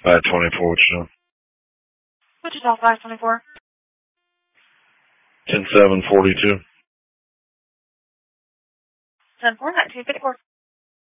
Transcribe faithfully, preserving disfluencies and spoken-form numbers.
five twenty-four, Wichita. Wichita five twenty-four. ten seven forty-two. ten four, nineteen fifty-four.